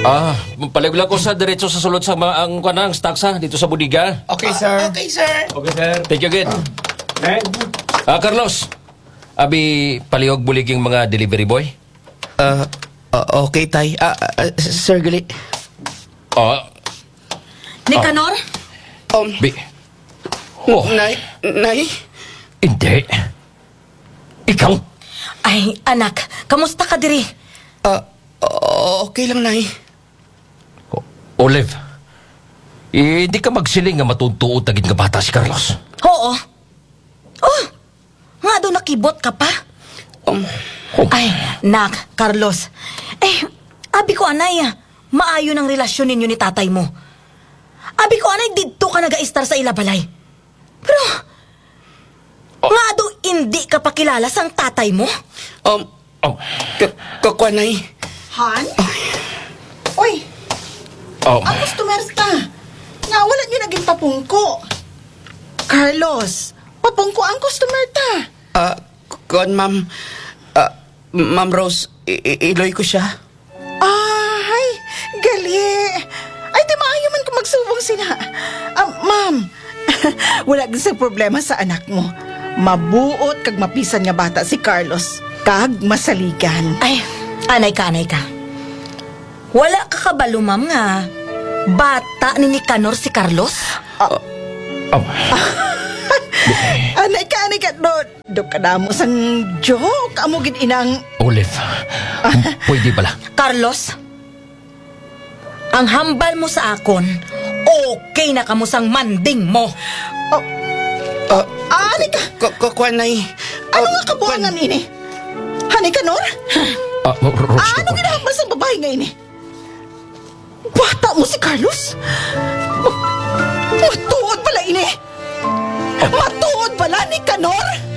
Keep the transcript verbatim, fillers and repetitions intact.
Ah, paligla ko sa diretso sa sulod sa mga ang kanang staksa dito sa budiga. Okay, sir. Okay, sir. Okay, sir. Thank you, Gid. Next. Ah, Carlos. Abi, palihog buliging mga delivery boy. Uh, uh, okay, tay. Ah, uh, sir, gali. Ah, Nicanor? Um, bi. Oh, nay, nay. hindi. Ikaw? Ay, anak, kamusta ka diri? Ah, uh, okay lang, nay. O- Olive. Eh, hindi ka magsiling nga matuntuot agad nga bata si Carlos. Oo. Oh, nga doon nakibot ka pa? Um, Ay, nak, Carlos. Eh, abi ko anay, ah, maayo ng relasyon ninyo ni tatay mo. Abi ko anay, dito ka nag-aistar sa ilabalay. Pero, nga do hindi ka pa kilala sang tatay mo? um, Oh, k- kakwa, nay. Han? Uy, oh. ang customers ka. Nga, wala nyo naging papungko. Carlos, papungko ang customer ta. Ah, kon, ma'am. Ah, Ma'am Rose, i- i- iloy ko siya. Ay, gali. Ay, di maayo man kung magsubong sila. Ah, ma'am, wala gid sa problema sa anak mo. Mabuot kag mapisan nga bata si Carlos. Kag masaligan. Ay, anay ka, anay ka. Wala ka kabalo, ma'am, nga bata ni Nicanor si Carlos? Oh. Anay ka, anay ka. Do, do ka na mo sang joke. Amo gid inang... Olive. Pwede pala. Carlos, ang hambal mo sa akon, okay na kamo sang manding mo. Ah, Ah, anay ka. k- kakwa, nay. Ano Ah, nga kabuangan ini? Hanay ka, Nor? Ah, Ro- Ro- Rose. Ah, ano ginahambal sa babae nga ini? Bata mo si Carlos? Ma- Matuod pala ini? Matuod pala ni Canor?